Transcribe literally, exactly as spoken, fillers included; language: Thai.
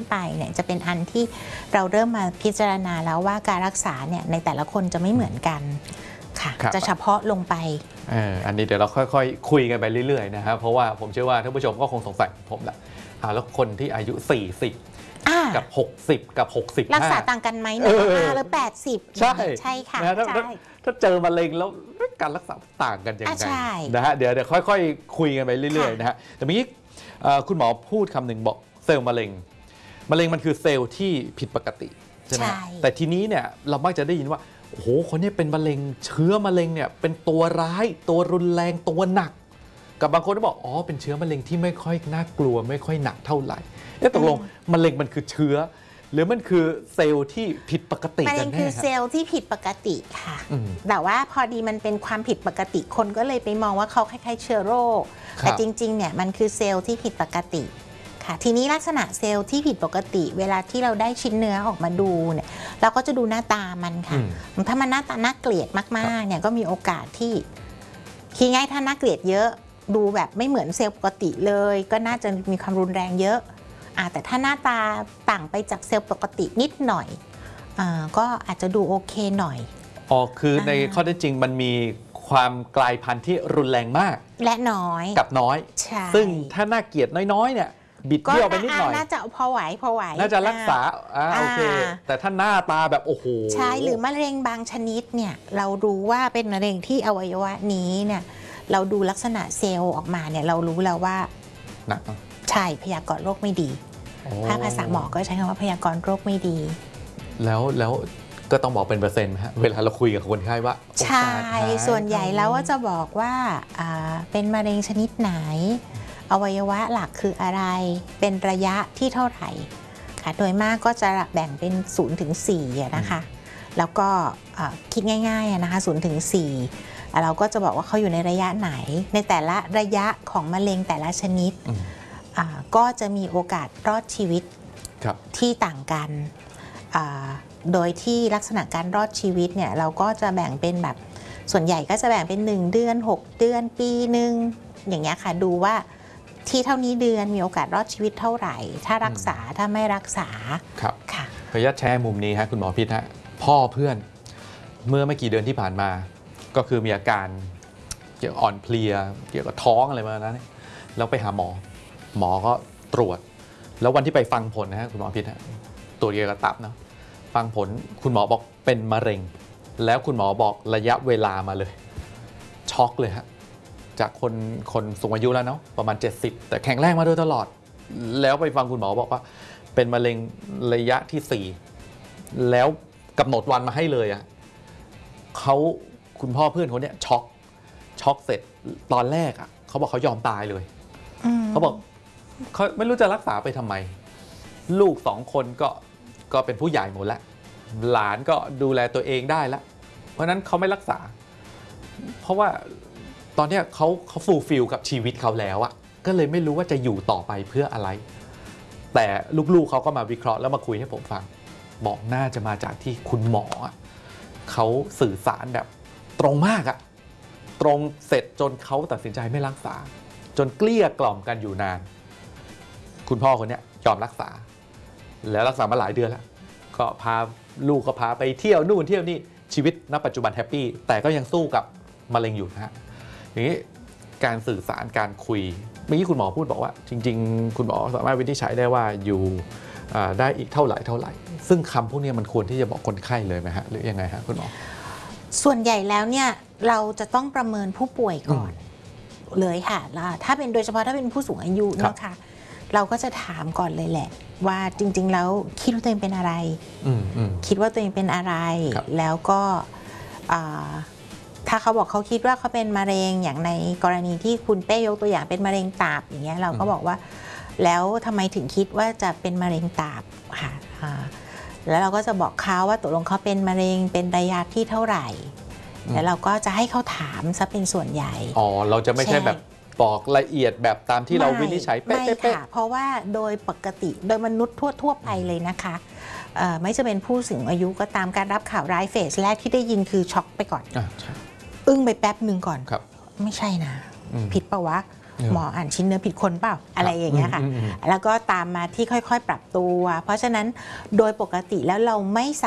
ไปเนี่ยจะเป็นอันที่เราเริ่มมาพิจารณาแล้วว่าการรักษาเนี่ยในแต่ละคนจะไม่เหมือนกันค่ะจะเฉพาะลงไปเอออันนี้เดี๋ยวเราค่อยๆคุยกันไปเรื่อยๆนะครับเพราะว่าผมเชื่อว่าท่านผู้ชมก็คงสงสัยผมแหละอ่าแล้วคนที่อายุสี่สิบกับหกสิบกับหกสิบรักษาต่างกันไหมเนี่ยหรือแปดสิบใช่ใช่ค่ะถ้าถ้าเจอมะเร็งแล้วการรักษาต่างกันยังไงนะฮะเดี๋ยวเดี๋ยวค่อยๆคุยกันไปเรื่อยๆนะฮะแต่เมื่อกี้คุณหมอพูดคำหนึ่งบอกเซลล์มะเร็งมะเร็งมันคือเซลล์ที่ผิดปกติใช่ไหมแต่ทีนี้เนี่ยเรามักจะได้ยินว่าโอ้โหคนนี้เป็นมะเร็งเชื้อมะเร็งเนี่ยเป็นตัวร้ายตัวรุนแรงตัวหนักกับบางคนก็บอกอ๋อเป็นเชื้อมะเร็งที่ไม่ค่อยน่ากลัวไม่ค่อยหนักเท่าไหร่เอ๊ะตกลงมะเร็งมันคือเชื้อหรือมันคือเซลล์ที่ผิดปกติกันแน่มะเร็งคือเซลล์ที่ผิดปกติค่ะแต่ว่าพอดีมันเป็นความผิดปกติคนก็เลยไปมองว่าเขาคล้ายๆเชื้อโรคแต่จริงๆเนี่ยมันคือเซลล์ที่ผิดปกติค่ะทีนี้ลักษณะเซลล์ที่ผิดปกติเวลาที่เราได้ชิ้นเนื้อออกมาดูเนี่ยเราก็จะดูหน้าตามันค่ะถ้ามันหน้าตาน่าเกลียดมากๆเนี่ยก็มีโอกาสที่คิดง่ายถ้าน่าเกลียดเยอะดูแบบไม่เหมือนเซลล์ปกติเลยก็น่าจะมีความรุนแรงเยอะแต่ถ้าหน้าตาต่างไปจากเซลล์ปกตินิดหน่อยอก็อาจจะดูโอเคหน่อยอ๋อคือในข้อเท็จจริงมันมีความกลายพันธุ์ที่รุนแรงมากและน้อยกับน้อยซึ่งถ้าน่าเกลียดน้อยๆเนี่ยบิดเบี้ยวไปนิดหน่อยน่าจะพอไหวพอไหวน่าจะรักษาอ่าโอเคแต่ถ้าหน้าตาแบบโอ้โหใช่หรือมะเร็งบางชนิดเนี่ยเรารู้ว่าเป็นมะเร็งที่อวัยวะนี้เนี่ยเราดูลักษณะเซลล์ออกมาเนี่ยเรารู้แล้วว่าหนักใช่พยากรณ์โรคไม่ดีถ้าภาษาหมอก็ใช้คำว่าพยากรณ์โรคไม่ดีแล้วแล้วก็ต้องบอกเป็นเปอร์เซ็นต์ฮะเวลาเราคุยกับคนไข้ว่าใช่ส่วนใหญ่แล้วว่าจะบอกว่าเป็นมะเร็งชนิดไหนอวัยวะหลักคืออะไรเป็นระยะที่เท่าไหร่ค่ะโดยมากก็จะแบ่งเป็นศูนย์ถึงสี่นะคะแล้วก็คิดง่ายๆนะคะศูนย์ถึงสี่เราก็จะบอกว่าเขาอยู่ในระยะไหนในแต่ละระยะของมะเร็งแต่ละชนิดก็จะมีโอกาสรอดชีวิตที่ต่างกันโดยที่ลักษณะการรอดชีวิตเนี่ยเราก็จะแบ่งเป็นแบบส่วนใหญ่ก็จะแบ่งเป็นหนึ่งเดือนหกเดือนปีหนึ่งอย่างเงี้ยค่ะดูว่าที่เท่านี้เดือนมีโอกาสรอดชีวิตเท่าไหร่ถ้ารักษาถ้าไม่รักษาครับค่ะขออนุญาตแชร์มุมนี้ฮะคุณหมอพิษฮะพ่อเพื่อนเมื่อไม่กี่เดือนที่ผ่านมาก็คือมีอาการเกี่ยวอ่อนเพลียเกี่ยวกับท้องอะไรมานะแล้วไปหาหมอหมอก็ตรวจแล้ววันที่ไปฟังผลนะฮะคุณหมอพิษฮะตรวจเกี่ยวกับตับเนาะฟังผลคุณหมอบอกเป็นมะเร็งแล้วคุณหมอบอกระยะเวลามาเลยช็อกเลยฮะจากคนคนสูงอายุแล้วเนาะประมาณเจ็ดสิบแต่แข็งแรงมาโดยตลอดแล้วไปฟังคุณหมอบอกว่าเป็นมะเร็งระยะที่สี่แล้วกำหนดวันมาให้เลยอะเขาคุณพ่อเพื่อนคนนี้ช็อกช็อกเสร็จตอนแรกอะเขาบอกเขายอมตายเลยเขาบอกเขาไม่รู้จะรักษาไปทำไมลูกสองคนก็ก็เป็นผู้ใหญ่หมดแล้วหลานก็ดูแลตัวเองได้แล้วเพราะนั้นเขาไม่รักษาเพราะว่าตอนนี้เขาเขาฟูลฟิลกับชีวิตเขาแล้วอะก็เลยไม่รู้ว่าจะอยู่ต่อไปเพื่ออะไรแต่ลูกๆเขาก็มาวิเคราะห์แล้วมาคุยให้ผมฟังบอกน่าจะมาจากที่คุณหมอเขาสื่อสารแบบตรงมากอะตรงเสร็จจนเขาตัดสินใจไม่รักษาจนเกลี้ยกล่อมกันอยู่นานคุณพ่อคนนี้ยอมรักษาแล้วรักษามาหลายเดือนแล้วก็พาลูกก็พาไปเที่ยวนู่นเที่ยวนี่ชีวิตณปัจจุบันแฮปปี้แต่ก็ยังสู้กับมะเร็งอยู่นะฮะทีนี้การสื่อสารการคุยเมื่อกี้คุณหมอพูดบอกว่าจริงๆคุณหมอสามารถวินิจฉัยได้ว่าอยู่ได้อีกเท่าไหร่เท่าไหร่ซึ่งคำพวกนี้มันควรที่จะบอกคนไข้เลยไหมฮะหรือยังไงฮะคุณหมอส่วนใหญ่แล้วเนี่ยเราจะต้องประเมินผู้ป่วยก่อนเลยค่ะถ้าเป็นโดยเฉพาะถ้าเป็นผู้สูงอายุนะคะเราก็จะถามก่อนเลยแหละว่าจริงๆแล้วคิดว่าตัวเองเป็นอะไรคิดว่าตัวเองเป็นอะไรแล้วก็ถ้าเขาบอกเขาคิดว่าเขาเป็นมะเร็งอย่างในกรณีที่คุณเป้ยกตัวอย่างเป็นมะเร็งตับอย่างเงี้ยเราก็บอกว่าแล้วทำไมถึงคิดว่าจะเป็นมะเร็งตับค่ะแล้วเราก็จะบอกเขาว่าตกลงเขาเป็นมะเร็งเป็นระยะที่เท่าไหร่แล้วเราก็จะให้เขาถามซะเป็นส่วนใหญ่อ๋อเราจะไม่ใช่แบบบอกละเอียดแบบตามที่เราวินิจฉัยเป๊ะไม่ค่ะเพราะว่าโดยปกติโดยมนุษย์ทั่วๆไปเลยนะคะไม่จะเป็นผู้สูงอายุก็ตามการรับข่าวร้ายเฟสแรกที่ได้ยินคือช็อกไปก่อนอึ้งไปแป๊บหนึ่งก่อนไม่ใช่นะผิดปะวะหมออ่านชิ้นเนื้อผิดคนเปล่าอะไรอย่างเงี้ยค่ะแล้วก็ตามมาที่ค่อยๆปรับตัวเพราะฉะนั้นโดยปกติแล้วเราไม่ส